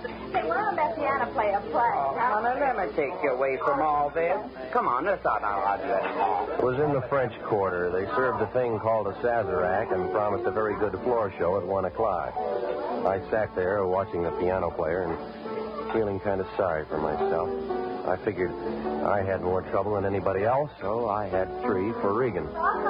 Say, why don't that piano player play? Oh, honey, let me take you away from all this. Come on, let's start out our dress. It was in the French Quarter. They served a thing called a Sazerac and promised a very good floor show at 1 o'clock. I sat there watching the piano player and feeling kind of sorry for myself. I figured I had more trouble than anybody else, so I had 3 for Regan.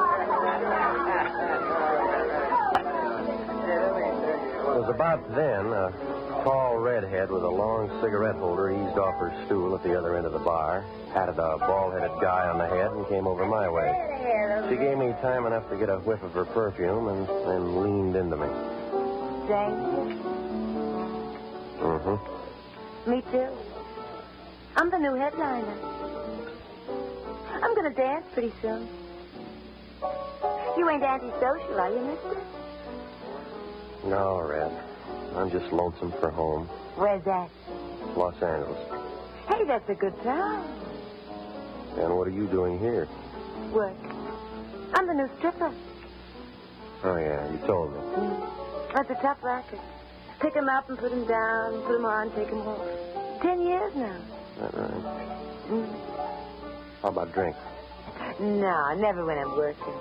It was about then a tall redhead with a long cigarette holder eased off her stool at the other end of the bar, patted a bald-headed guy on the head, and came over my way. She gave me time enough to get a whiff of her perfume and then leaned into me. Jane? Mm-hmm. Me too. I'm the new headliner. I'm going to dance pretty soon. You ain't antisocial, are you, mister? No, Red. I'm just lonesome for home. Where's that? Los Angeles. Hey, that's a good town. And what are you doing here? Work. I'm the new stripper. Oh, yeah, you told me. That's a tough racket. Pick 'em up and put 'em down, put 'em on, take 'em home. 10 years now. Is that right? How about drink? No, never when I'm working.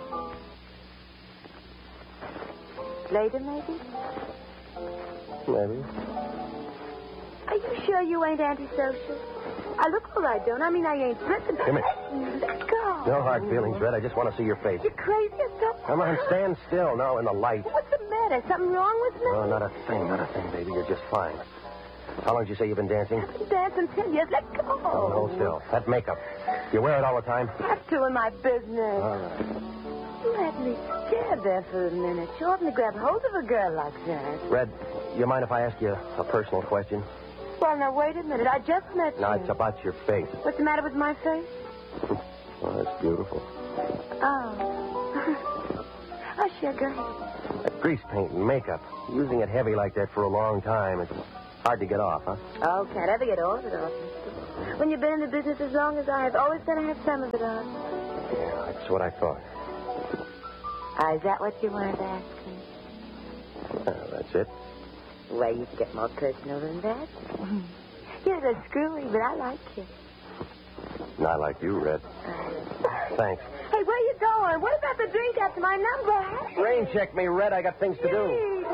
Later, maybe? Maybe. Are you sure you ain't antisocial? I look all right, don't I? I mean, I ain't flipping. Come here. Let go. No hard feelings, Red. I just want to see your face. You crazy or something? Come on, stand still now in the light. What's the matter? Something wrong with me? No, not a thing, baby. You're just fine. How long did you say you've been dancing? I've been dancing 10 years. Let go. Oh, hold still. That makeup. You wear it all the time? Have to in my business. All right. You had me scared there for a minute. You oughtn't to grab hold of a girl like that. Red, you mind if I ask you a personal question? Well, now, wait a minute. I just met you. No, it's about your face. What's the matter with my face? Well, that's beautiful. Oh. Oh, sure, go ahead. That grease paint and makeup, using it heavy like that for a long time, it's hard to get off, huh? Oh, can't ever get all of it off, mister. When you've been in the business as long as I have, always got to have some of it on. Yeah, that's what I thought. Is that what you wanted to ask me? That's it. Well, you can get more personal than that. You're so screwy, but I like you. Not like you, Red. Thanks. Hey, where you going? What about the drink after my number? Rain check me, Red. I got things to do.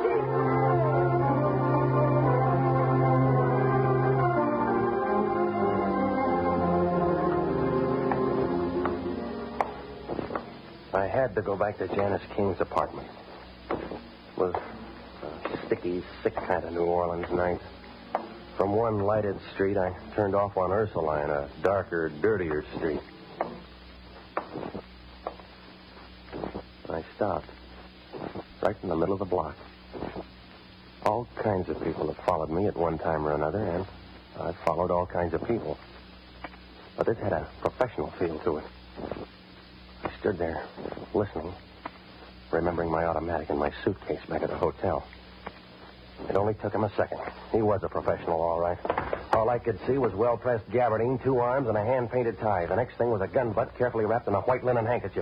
I had to go back to Janice King's apartment. It was a sticky, sick kind of New Orleans night. From one lighted street, I turned off on Ursuline, a darker, dirtier street. I stopped right in the middle of the block. All kinds of people have followed me at one time or another, and I've followed all kinds of people. But this had a professional feel to it. I stood there, listening, remembering my automatic and my suitcase back at the hotel. It only took him a second. He was a professional, all right. All I could see was well-pressed gabardine, 2 arms, and a hand-painted tie. The next thing was a gun butt carefully wrapped in a white linen handkerchief.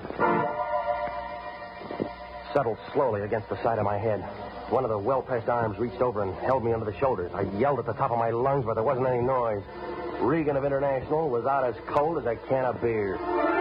Settled slowly against the side of my head. One of the well-pressed arms reached over and held me under the shoulders. I yelled at the top of my lungs, but there wasn't any noise. Regan of International was out as cold as a can of beer.